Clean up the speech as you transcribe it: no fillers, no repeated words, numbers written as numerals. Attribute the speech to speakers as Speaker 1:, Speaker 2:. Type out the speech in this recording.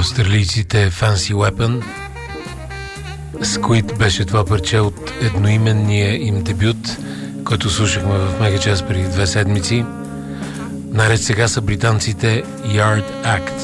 Speaker 1: австралийците Fancy Weapon. Squid беше това парче от едноименния им дебют, който слушахме в Мегачас преди 2 седмици. Наред сега са британците Yard Act.